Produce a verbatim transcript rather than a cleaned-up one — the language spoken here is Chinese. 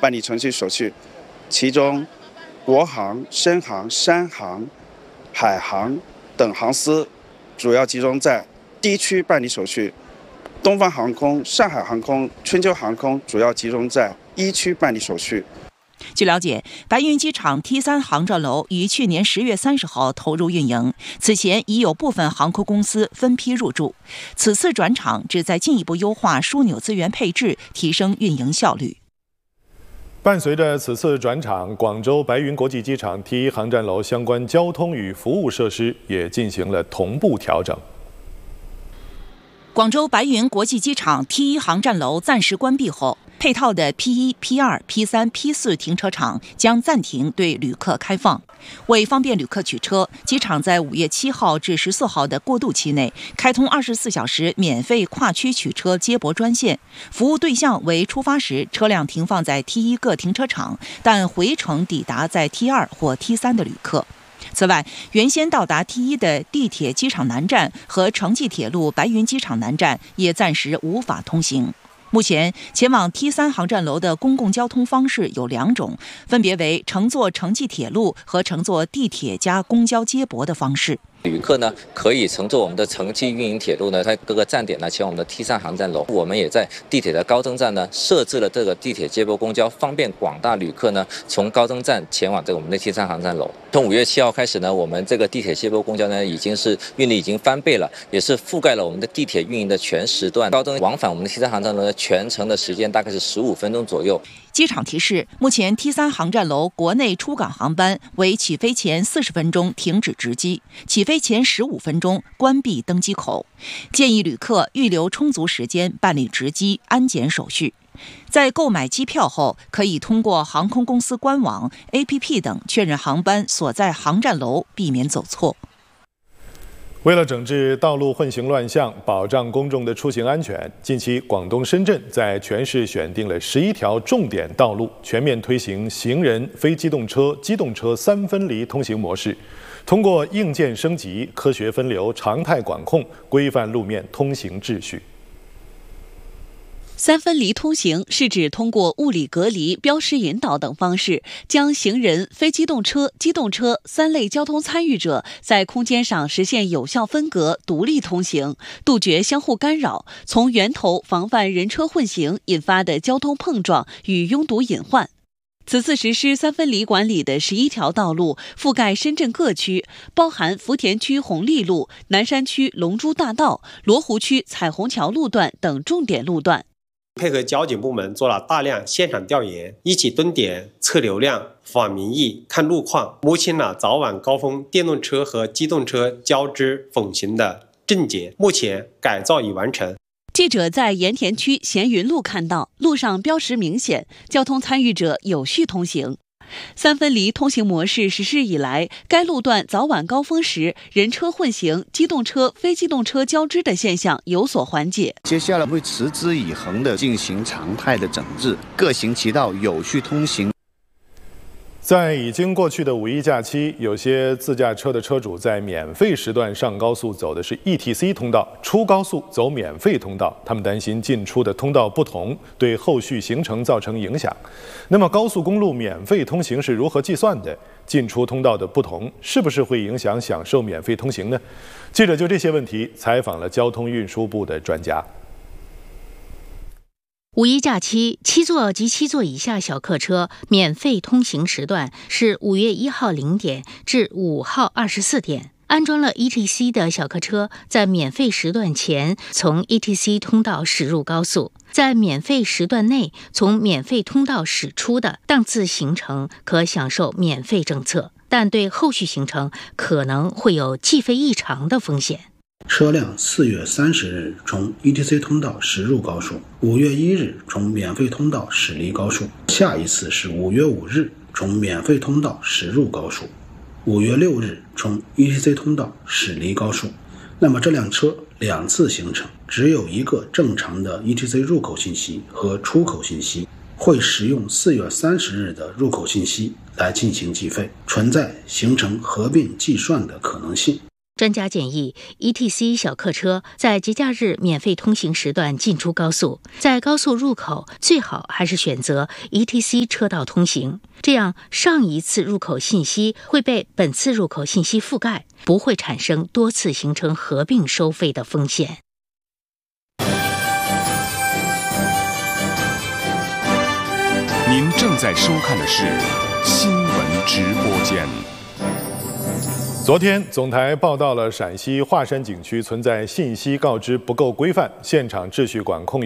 办理程序手续，其中国航、深航、山航、海航等航司主要集中在 D 区办理手续，东方航空、上海航空、春秋航空主要集中在一区办理手续。 据了解，白云机场 T 三 航站楼于去年十月三十号投入运营，此前已有部分航空公司分批入驻。此次转场旨在进一步优化枢纽资源配置，提升运营效率。 伴随着此次转场，广州白云国际机场 T 一 航站楼相关交通与服务设施也进行了同步调整。 广州白云国际机场 T 一 航站楼暂时关闭后，配套的 P 一、P 二、P 三、P 四停车场将暂停对旅客开放。为方便旅客取车，机场在五月七号至十四号的过渡期内，开通二十四小时免费跨区取车接驳专线，服务对象为出发时车辆停放在 T 一 各停车场，但回程抵达在 T 二 或 T 三 的旅客。此外，原先到达 T 一 的地铁机场南站和城际铁路白云机场南站也暂时无法通行。目前，前往 T 三 航站楼的公共交通方式有两种，分别为乘坐城际铁路和乘坐地铁加公交接驳的方式。 旅客呢可以乘坐我们的城际运营铁路呢，在各个站点呢前往我们的 T 三 航站楼。我们也在地铁的高登站呢设置了这个地铁接驳公交，方便广大旅客呢从高登站前往这个我们的 T 三 航站楼。从五月七号开始呢，我们这个地铁接驳公交呢已经是运力已经翻倍了，也是覆盖了我们的地铁运营的全时段。高登往返我们的 T 三 航站楼的全程的时间大概是十五分钟左右。 机场提示，目前 T 三 航站楼国内出港航班为起飞前四十分钟停止值机，起飞前十五分钟关闭登机口，建议旅客预留充足时间办理值机、安检手续。在购买机票后，可以通过航空公司官网、A P P 等确认航班所在航站楼，避免走错。 为了整治道路混行乱象，保障公众的出行安全，近期广东深圳在全市选定了十一条重点道路，全面推行行人、非机动车、机动车三分离通行模式，通过硬件升级、科学分流、常态管控，规范路面通行秩序。 三分离通行是指通过物理隔离、标识引导等方式，将行人、非机动车、机动车三类交通参与者在空间上实现有效分隔、独立通行，杜绝相互干扰，从源头防范人车混行引发的交通碰撞与拥堵隐患。此次实施三分离管理的十一条道路，覆盖深圳各区，包含福田区红利路、南山区龙珠大道、罗湖区彩虹桥路段等重点路段。 配合交警部门做了大量现场调研，一起蹲点、测流量、访民意、看路况，摸清了早晚高峰电动车和机动车交织混行的症结。目前改造已完成。 记者在盐田区闲云路看到，路上标识明显，交通参与者有序通行。三分离通行模式实施以来，该路段早晚高峰时人车混行、机动车、非机动车交织的现象有所缓解。 接下来会持之以恒地进行常态的整治，各行其道，有序通行。 在已经过去的五一假期，有些自驾车的车主在免费时段上高速走的是 E T C 通道，出高速走免费通道。他们担心进出的通道不同，对后续行程造成影响。那么高速公路免费通行是如何计算的？进出通道的不同，是不是会影响享受免费通行呢？记者就这些问题采访了交通运输部的专家。 五一假期，七座及七座以下小客车免费通行时段是五月一号零点至五号二十四点。安装了 E T C 的小客车在免费时段前从 E T C 通道驶入高速，在免费时段内从免费通道驶出的当次行程可享受免费政策，但对后续行程可能会有计费异常的风险。 车辆四月三十日从 E T C 通道驶入高速，五月一日从免费通道驶离高速，下一次是五月五日从免费通道驶入高速，五月六日从 E T C 通道驶离高速。那么这辆车两次行程只有一个正常的 E T C 入口信息和出口信息，会使用四月三十日的入口信息来进行计费，存在行程合并计算的可能性。 专家建议 E T C 小客车在节假日免费通行时段进出高速，在高速入口最好还是选择 E T C 车道通行，这样上一次入口信息会被本次入口信息覆盖，不会产生多次形成合并收费的风险。 您正在收看的是新闻直播间。 昨天，总台报道了陕西华山景区存在信息告知不够规范、现场秩序管控